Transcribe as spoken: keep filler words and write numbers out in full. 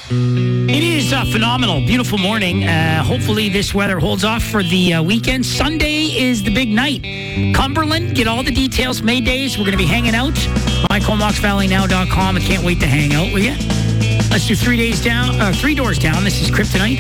It is uh, phenomenal. Beautiful morning. Uh, hopefully this weather holds off for the uh, weekend. Sunday is the big night. Cumberland, get all the details. May days, we're going to be hanging out. my comox valley now dot com. I can't wait to hang out with you. Let's do three days down, uh, three doors down. This is Kryptonite.